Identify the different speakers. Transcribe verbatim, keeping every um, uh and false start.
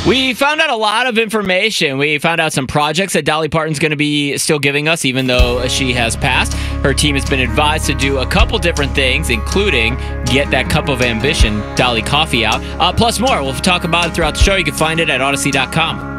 Speaker 1: We found out a lot of information. We found out some projects that Dolly Parton's going to be still giving us, even though she has passed. Her team has been advised to do a couple different things, including get that Cup of Ambition Dolly coffee out. Uh, plus more. We'll talk about it throughout the show. You can find it at Odyssey dot com.